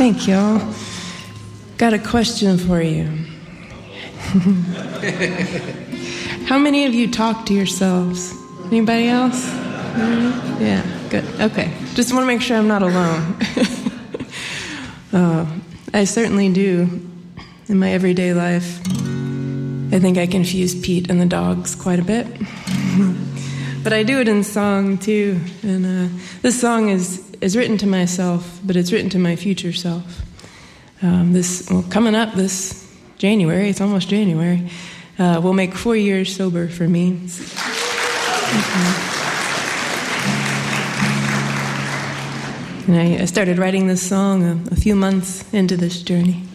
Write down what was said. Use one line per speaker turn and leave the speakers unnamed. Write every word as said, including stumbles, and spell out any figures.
Thank you. Got a question for you. How many of you talk to yourselves? Anybody else? Yeah, good. Okay. Just want to make sure I'm not alone. uh, I certainly do in my everyday life. I think I confuse Pete and the dogs quite a bit. But I do it in song, too. And uh, this song is, is written to myself, but it's written to my future self. Um, this, well, coming up this January, it's almost January, uh, will make four years sober for me. And I, I started writing this song a, a few months into this journey.